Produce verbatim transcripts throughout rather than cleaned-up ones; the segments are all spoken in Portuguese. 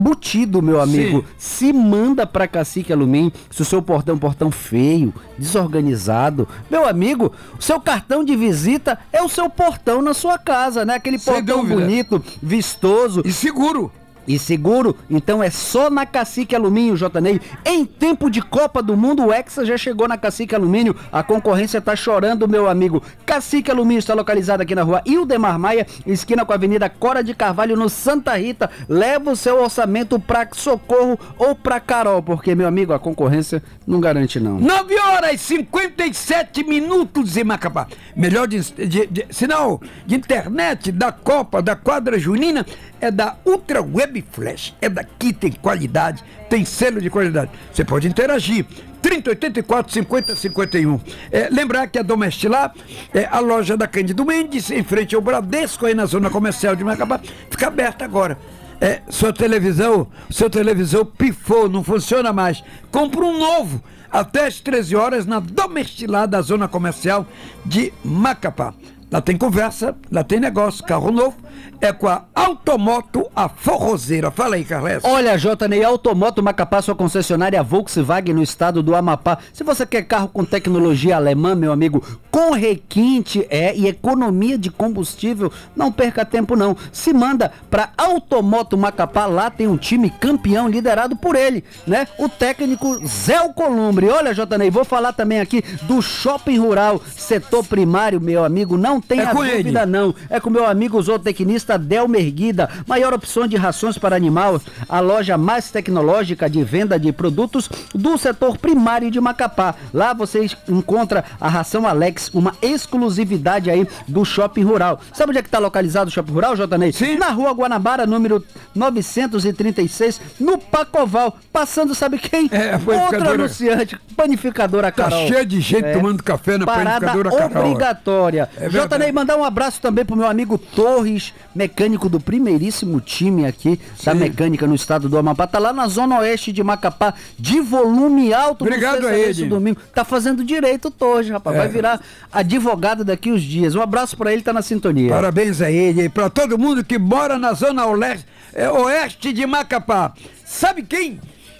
embutido, meu amigo. Sim. Se manda pra Cacique Alumínio. Se o seu portão é um portão feio, desorganizado, meu amigo, o seu cartão de visita é o seu portão na sua casa, né? Aquele Sem portão dúvida. bonito, vistoso E seguro. e seguro. Então é só na Cacique Alumínio, J. Ney. Em tempo de Copa do Mundo, o Hexa já chegou na Cacique Alumínio. A concorrência tá chorando, meu amigo. Cacique Alumínio está localizado aqui na rua Ildemar Maia, esquina com a Avenida Cora de Carvalho, no Santa Rita. Leva o seu orçamento pra Socorro ou pra Carol, porque, meu amigo, a concorrência não garante, não. nove horas e cinquenta e sete minutos em Macapá. Melhor de, de, de, sinal de internet da Copa, da quadra junina, é da Ultra Web Flash. É daqui, tem qualidade, tem selo de qualidade. Você pode interagir. trinta, oitenta e quatro, cinquenta, cinquenta e um. É, lembrar que a Domestilar é a loja da Cândido Mendes, em frente ao Bradesco, aí na zona comercial de Macapá, fica aberta agora. É, sua televisão, seu televisor pifou, não funciona mais. Compra um novo, até às treze horas, na Domestilar da zona comercial de Macapá. Lá tem conversa, lá tem negócio, carro novo, é com a Automoto a Forrozeira. Fala aí, Carles. Olha, J. Ney, Automoto Macapá, sua concessionária Volkswagen no estado do Amapá. Se você quer carro com tecnologia alemã, meu amigo, com requinte é, e economia de combustível, não perca tempo não. Se manda pra Automoto Macapá, lá tem um time campeão liderado por ele, né? O técnico Zé Columbre. Olha, J. Ney, vou falar também aqui do Shopping Rural, setor primário, meu amigo, não tenha É com dúvida ele. não. É com meu amigo zootecnista Delmer Guida. Maior opção de rações para animal, a loja mais tecnológica de venda de produtos do setor primário de Macapá. Lá você encontra a ração Alex, uma exclusividade aí do Shopping Rural. Sabe onde é que está localizado o Shopping Rural, J. Ney? Sim. Na rua Guanabara, número novecentos e trinta e seis, no Pacoval. Passando, sabe quem? É, a Outro panificadora. anunciante, panificadora Tá Carol. cheio de gente É. tomando café na Parada panificadora Carol. obrigatória. É J. verdade. Ney, mandar um abraço também pro meu amigo Torres, mecânico do primeiríssimo time aqui da Sim. mecânica no estado do Amapá. Tá lá na zona oeste de Macapá, de volume alto. Obrigado no a Sexta-feira, ele. Domingo. Tá fazendo direito o Torres, rapaz. É. Vai virar advogado daqui uns dias. Um abraço pra ele, tá na sintonia. Parabéns a ele e para todo mundo que mora na zona oeste, é, oeste de Macapá. Sabe quem?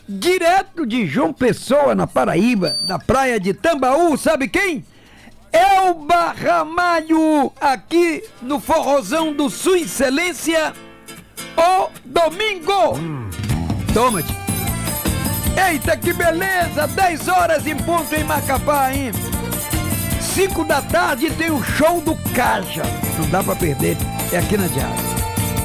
Direto de João Pessoa, na Paraíba, na praia de Tambaú, sabe quem? Elba Ramalho, aqui no Forrozão do Sua Excelência, o Domingo. Hum. Toma-te. Eita, que beleza! dez horas em ponto em Macapá, hein? cinco da tarde tem o show do Caja. Não dá pra perder. É aqui na Diária.